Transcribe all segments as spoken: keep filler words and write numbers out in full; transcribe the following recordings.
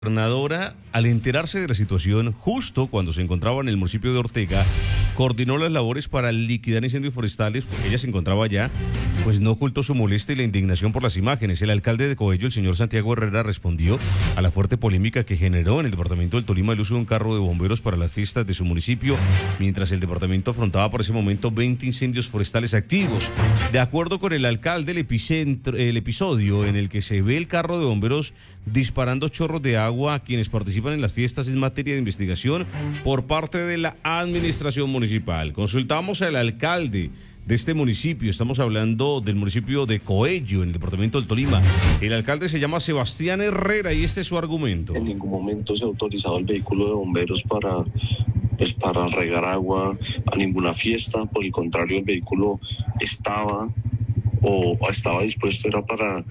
gobernadora, al enterarse de la situación, justo cuando se encontraba en el municipio de Ortega, coordinó las labores para liquidar incendios forestales. Ella se encontraba allá, pues no ocultó su molestia y la indignación por las imágenes. El alcalde de Coello, el señor Santiago Herrera, respondió a la fuerte polémica que generó en el departamento del Tolima el uso de un carro de bomberos para las fiestas de su municipio, mientras el departamento afrontaba por ese momento veinte incendios forestales activos. De acuerdo con el alcalde, el, epicentro, el episodio en el que se ve el carro de bomberos disparando chorros de agua a quienes participan en las fiestas es materia de investigación por parte de la administración municipal. Consultamos al alcalde de este municipio, estamos hablando del municipio de Coello, en el departamento del Tolima. El alcalde se llama Sebastián Herrera y este es su argumento. En ningún momento se ha autorizado el vehículo de bomberos para, pues, para regar agua a ninguna fiesta. Por el contrario, el vehículo estaba o estaba dispuesto era para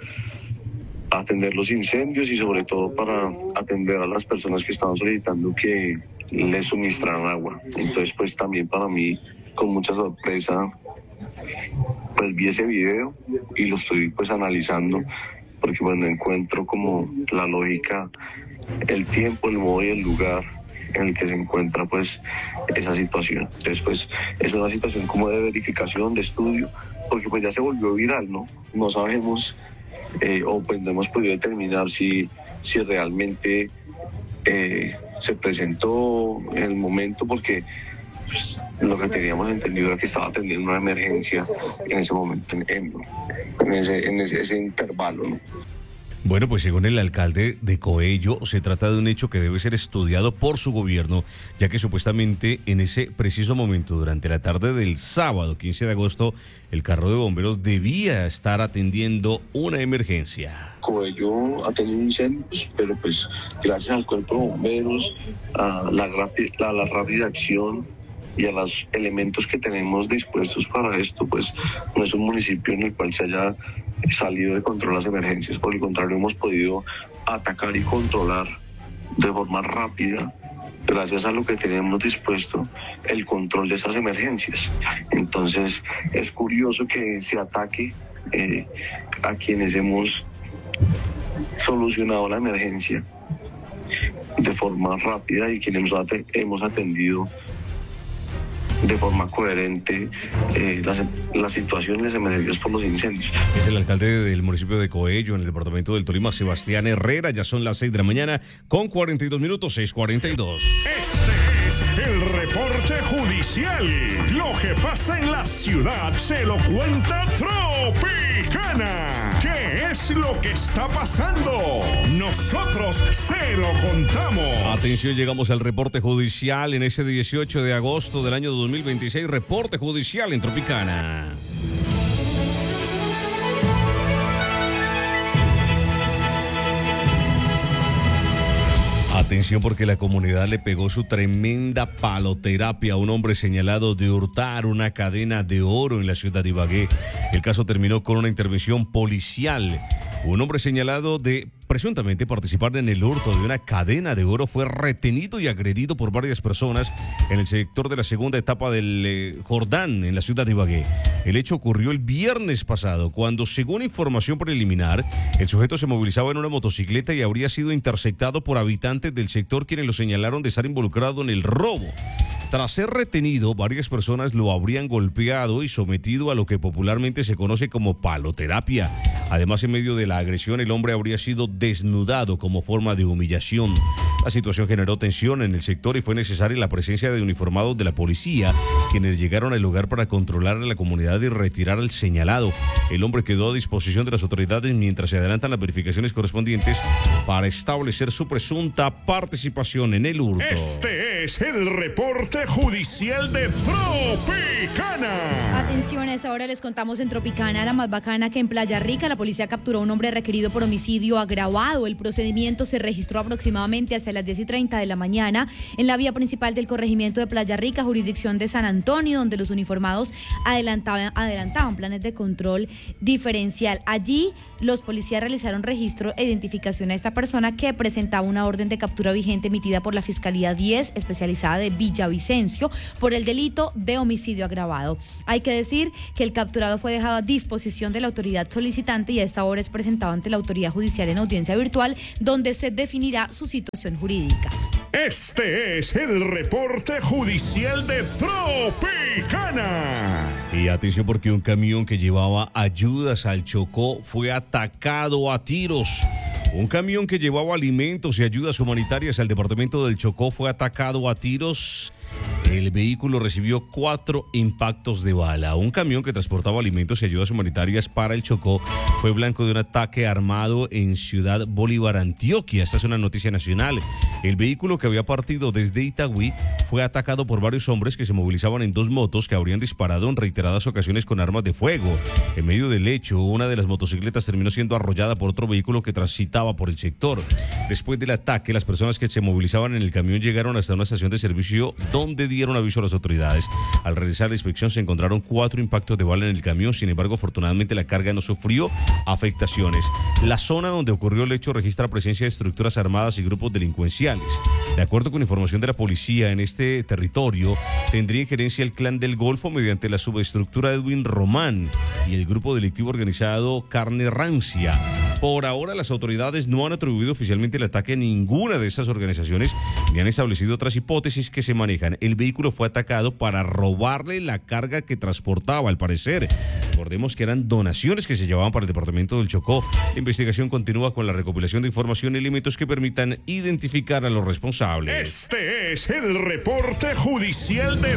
atender los incendios y sobre todo para atender a las personas que estaban solicitando que les suministraran agua. Entonces, pues también para mí, con mucha sorpresa, pues vi ese video y lo estoy pues analizando, porque pues no encuentro como la lógica, el tiempo, el modo y el lugar en el que se encuentra pues esa situación. Entonces pues es una situación como de verificación, de estudio, porque pues ya se volvió viral, ¿no? No sabemos eh, o pues no hemos podido determinar si, si realmente eh, se presentó en el momento, porque pues, lo que teníamos entendido era que estaba atendiendo una emergencia en ese momento, en, en, ese, en ese, ese intervalo, ¿no? Bueno, pues según el alcalde de Coello, se trata de un hecho que debe ser estudiado por su gobierno, ya que supuestamente en ese preciso momento, durante la tarde del sábado quince de agosto, el carro de bomberos debía estar atendiendo una emergencia. Coello ha tenido incendios, pero pues gracias al cuerpo de bomberos, a la, rápida, a la rápida acción y a los elementos que tenemos dispuestos para esto, pues no es un municipio en el cual se haya salido de control las emergencias. Por el contrario, hemos podido atacar y controlar de forma rápida, gracias a lo que tenemos dispuesto, el control de esas emergencias. Entonces es curioso que se ataque eh, a quienes hemos solucionado la emergencia de forma rápida y quienes hemos atendido de forma coherente eh, las, las situaciones emergencias por los incendios. Es el alcalde del municipio de Coello, en el departamento del Tolima, Sebastián Herrera. Ya son las seis de la mañana con cuarenta y dos minutos, seis cuarenta y dos. Este es el reporte judicial. Lo que pasa en la ciudad se lo cuenta Tropicana. ¿Qué es lo que está pasando? Nosotros se lo contamos. Atención, llegamos al reporte judicial en ese dieciocho de agosto del año dos mil veintiséis. Reporte judicial en Tropicana. Atención, porque la comunidad le pegó su tremenda paloterapia a un hombre señalado de hurtar una cadena de oro en la ciudad de Ibagué. El caso terminó con una intervención policial. Un hombre señalado de presuntamente participar en el hurto de una cadena de oro fue retenido y agredido por varias personas en el sector de la segunda etapa del eh, Jordán, en la ciudad de Ibagué. El hecho ocurrió el viernes pasado, cuando, según información preliminar, el sujeto se movilizaba en una motocicleta y habría sido interceptado por habitantes del sector, quienes lo señalaron de estar involucrado en el robo. Tras ser retenido, varias personas lo habrían golpeado y sometido a lo que popularmente se conoce como paloterapia. Además, en medio de la agresión, el hombre habría sido desnudado como forma de humillación. La situación generó tensión en el sector y fue necesaria la presencia de uniformados de la policía, quienes llegaron al lugar para controlar a la comunidad y retirar al señalado. El hombre quedó a disposición de las autoridades mientras se adelantan las verificaciones correspondientes para establecer su presunta participación en el hurto. Este es el reporte judicial de Tropicana. Atenciones, ahora les contamos en Tropicana, la más bacana, que en Playa Rica la policía capturó a un hombre requerido por homicidio agravado. El procedimiento se registró aproximadamente hacia las diez y treinta de la mañana en la vía principal del corregimiento de Playa Rica, jurisdicción de San Antonio, donde los uniformados adelantaban, adelantaban planes de control diferencial. Allí los policías realizaron registro e identificación a esta persona, que presentaba una orden de captura vigente emitida por la Fiscalía diez especializada de Villavicencio por el delito de homicidio agravado. Hay que decir que el capturado fue dejado a disposición de la autoridad solicitante inocente y a esta hora es presentado ante la autoridad judicial en audiencia virtual, donde se definirá su situación jurídica. Este es el reporte judicial de Tropicana. Y atención porque un camión que llevaba ayudas al Chocó fue atacado a tiros. Un camión que llevaba alimentos y ayudas humanitarias al departamento del Chocó fue atacado a tiros. El vehículo recibió cuatro impactos de bala. Un camión que transportaba alimentos y ayudas humanitarias para el Chocó fue blanco de un ataque armado en Ciudad Bolívar, Antioquia. Esta es una noticia nacional. El vehículo que había partido desde Itagüí fue atacado por varios hombres que se movilizaban en dos motos que habrían disparado en reiteradas ocasiones con armas de fuego. En medio del hecho, una de las motocicletas terminó siendo arrollada por otro vehículo que transitaba por el sector. Después del ataque, las personas que se movilizaban en el camión llegaron hasta una estación de servicio donde dieron aviso a las autoridades. Al realizar la inspección se encontraron cuatro impactos de bala en el camión. Sin embargo, afortunadamente la carga no sufrió afectaciones. La zona donde ocurrió el hecho registra presencia de estructuras armadas y grupos delincuenciales. De acuerdo con información de la policía, en este territorio tendría injerencia el Clan del Golfo mediante la subestructura Edwin Román y el grupo delictivo organizado Carne Rancia. Por ahora, las autoridades no han atribuido oficialmente el ataque a ninguna de esas organizaciones ni han establecido otras hipótesis que se manejan. El vehículo fue atacado para robarle la carga que transportaba, al parecer. Recordemos que eran donaciones que se llevaban para el departamento del Chocó. La investigación continúa con la recopilación de información y elementos que permitan identificar a los responsables. Este es el reporte judicial de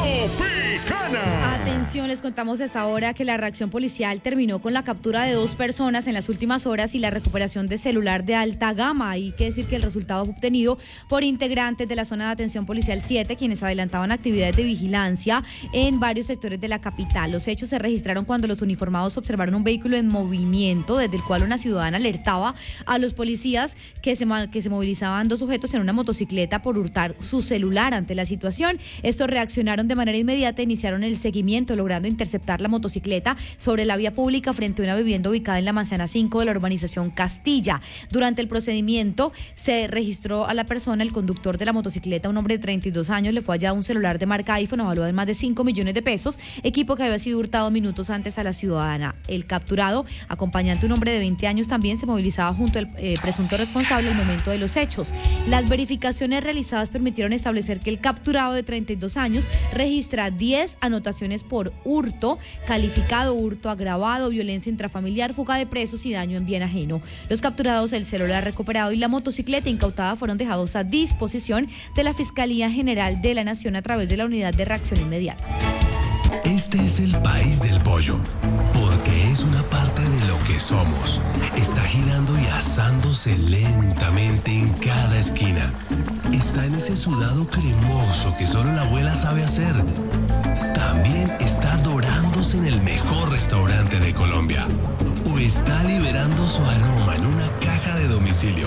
Tropicana. Atención, les contamos a esta hora que la reacción policial terminó con la captura de dos personas en las últimas horas y la recuperación de celular de alta gama. Hay que decir que el resultado fue obtenido por integrantes de la zona de atención policial siete, quienes adelantaban actividades de vigilancia en varios sectores de la capital. Los hechos se registraron cuando los uniformados observaron un vehículo en movimiento, desde el cual una ciudadana alertaba a los policías que se, que se movilizaban dos sujetos en una motocicleta por hurtar su celular. Ante la situación, estos reaccionaron de manera inmediata e iniciaron el seguimiento, logrando interceptar la motocicleta sobre la vía pública frente a una vivienda ubicada en la manzana cinco de la urbanización Castilla. Durante el procedimiento se registró a la persona, el conductor de la motocicleta, un hombre de treinta y dos años, le fue hallado un celular de marca iPhone evaluado en más de cinco millones de pesos, equipo que había sido hurtado minutos antes a la ciudadana. El capturado, acompañante un hombre de veinte años, también se movilizaba junto al eh, presunto responsable al momento de los hechos. Las verificaciones realizadas permitieron establecer que el capturado de treinta y dos años registra diez anotaciones por hurto, calificado hurto agravado, violencia intrafamiliar, fuga de presos y daño en bien ajeno. Los capturados, el celular recuperado y la motocicleta incautada fueron dejados a disposición de la Fiscalía General de la Nación a través de la Unidad de Reacción Inmediata. Este es el país del pollo, porque es una parte de lo que somos. Está girando y asándose lentamente en cada esquina. Está en ese sudado cremoso que solo la abuela sabe hacer. También está dorándose en el mejor restaurante de Colombia. O está liberando su aroma en una caja de domicilio.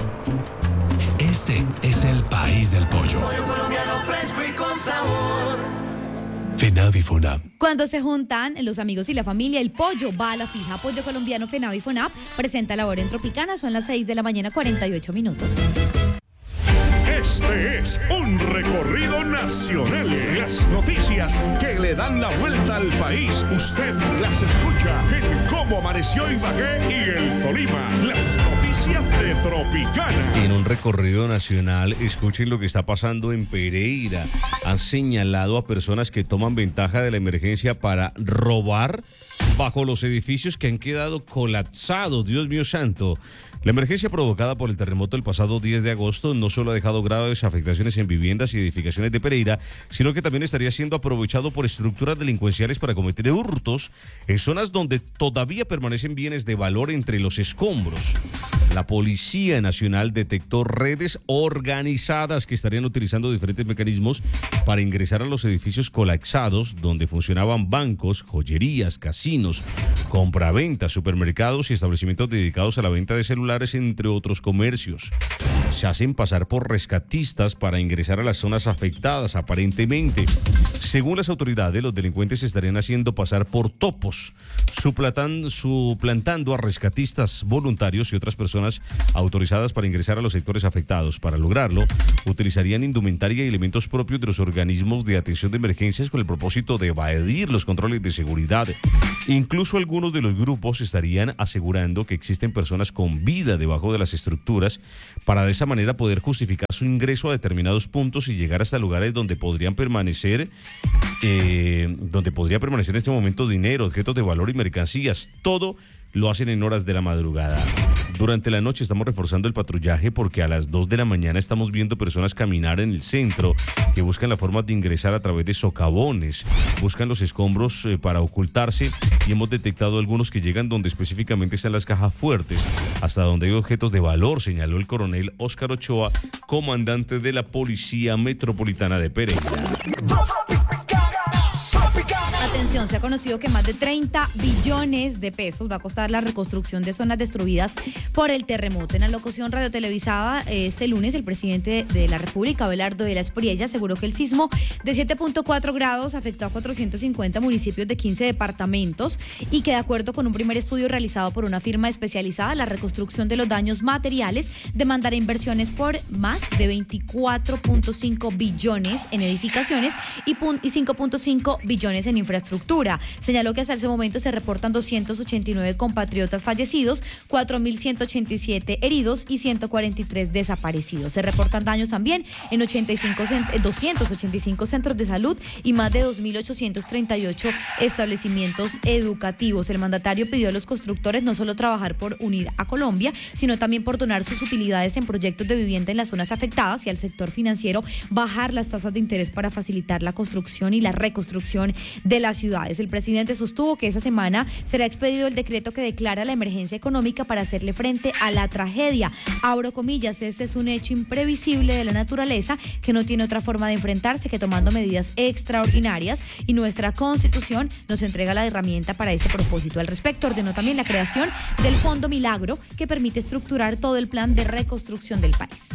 Este es el país del pollo. Pollo colombiano fresco y con sabor. FENAVI FONAP. Cuando se juntan los amigos y la familia, el pollo va a la fija. Pollo colombiano FENAVI FONAP presenta la hora en Tropicana. Son las seis de la mañana, cuarenta y ocho minutos. Este es un recorrido nacional. Las noticias que le dan la vuelta al país. Usted las escucha en Cómo Amaneció Ibagué y el Tolima. Las noticias de Tropicana. En un recorrido nacional, escuchen lo que está pasando en Pereira. Han señalado a personas que toman ventaja de la emergencia para robar bajo los edificios que han quedado colapsados. Dios mío santo. La emergencia provocada por el terremoto el pasado diez de agosto no solo ha dejado graves afectaciones en viviendas y edificaciones de Pereira, sino que también estaría siendo aprovechado por estructuras delincuenciales para cometer hurtos en zonas donde todavía permanecen bienes de valor entre los escombros. La Policía Nacional detectó redes organizadas que estarían utilizando diferentes mecanismos para ingresar a los edificios colapsados donde funcionaban bancos, joyerías, casinos, compraventas, supermercados y establecimientos dedicados a la venta de celulares, entre otros comercios. Se hacen pasar por rescatistas para ingresar a las zonas afectadas, aparentemente. Según las autoridades, los delincuentes se estarían haciendo pasar por topos, suplantando, suplantando a rescatistas voluntarios y otras personas autorizadas para ingresar a los sectores afectados. Para lograrlo, utilizarían indumentaria y elementos propios de los organismos de atención de emergencias con el propósito de evadir los controles de seguridad. Incluso algunos de los grupos estarían asegurando que existen personas con vida debajo de las estructuras para de esa manera poder justificar su ingreso a determinados puntos y llegar hasta lugares donde podrían permanecer, eh, donde podría permanecer en este momento dinero, objetos de valor y mercancías. Todo lo hacen en horas de la madrugada. Durante la noche estamos reforzando el patrullaje porque a las dos de la mañana estamos viendo personas caminar en el centro que buscan la forma de ingresar a través de socavones, buscan los escombros eh, para ocultarse, y hemos detectado algunos que llegan donde específicamente están las cajas fuertes, hasta donde hay objetos de valor, señaló el coronel Óscar Ochoa, comandante de la Policía Metropolitana de Pereira. Atención, se ha conocido que más de treinta billones de pesos va a costar la reconstrucción de zonas destruidas por el terremoto. En la locución radiotelevisada este lunes, el presidente de la República, Abelardo de la Espriella, aseguró que el sismo de siete punto cuatro grados afectó a cuatrocientos cincuenta municipios de quince departamentos y que, de acuerdo con un primer estudio realizado por una firma especializada, la reconstrucción de los daños materiales demandará inversiones por más de veinticuatro punto cinco billones en edificaciones y cinco punto cinco billones en infraestructura. Señaló que hasta ese momento se reportan doscientos ochenta y nueve compatriotas fallecidos, cuatro mil ciento ochenta y siete heridos y ciento cuarenta y tres desaparecidos. Se reportan daños también en ochenta y cinco, doscientos ochenta y cinco centros de salud y más de dos mil ochocientos treinta y ocho establecimientos educativos. El mandatario pidió a los constructores no solo trabajar por unir a Colombia, sino también por donar sus utilidades en proyectos de vivienda en las zonas afectadas, y al sector financiero bajar las tasas de interés para facilitar la construcción y la reconstrucción de las ciudades. El presidente sostuvo que esa semana será expedido el decreto que declara la emergencia económica para hacerle frente a la tragedia. Abro comillas, este es un hecho imprevisible de la naturaleza que no tiene otra forma de enfrentarse que tomando medidas extraordinarias, y nuestra Constitución nos entrega la herramienta para ese propósito. Al respecto, ordenó también la creación del Fondo Milagro, que permite estructurar todo el plan de reconstrucción del país.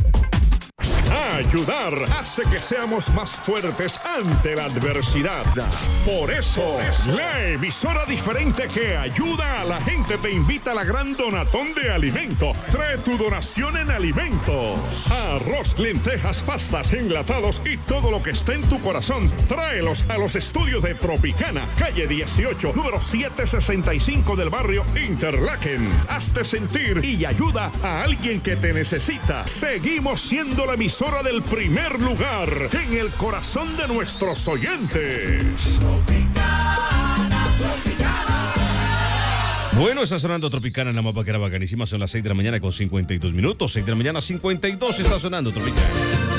Ayudar hace que seamos más fuertes ante la adversidad. Por eso, la emisora diferente que ayuda a la gente te invita a la gran donatón de alimento. Trae tu donación en alimentos. Arroz, lentejas, pastas, enlatados y todo lo que esté en tu corazón. Tráelos a los estudios de Tropicana, calle dieciocho, número setecientos sesenta y cinco del barrio Interlaken. Hazte sentir y ayuda a alguien que te necesita. Seguimos siendo la emisora del primer lugar en el corazón de nuestros oyentes. Tropicana, Tropicana. Bueno, está sonando Tropicana en la más vaquera bacanísima. Son las seis de la mañana con cincuenta y dos minutos. seis de la mañana, cincuenta y dos, está sonando Tropicana.